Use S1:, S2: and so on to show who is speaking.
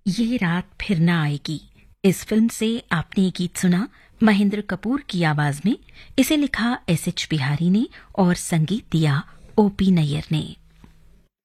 S1: ये रात फिर न आएगी। इस फिल्म से आपने ये गीत सुना महेंद्र कपूर की आवाज में। इसे लिखा एस एच बिहारी ने और संगीत दिया ओपी नैयर ने।